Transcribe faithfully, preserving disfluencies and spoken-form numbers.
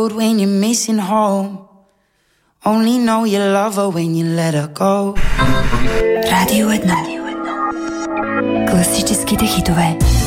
road when you're missing home. Only know you love her when you let her go. Radio jedna. Klasiическите хитове.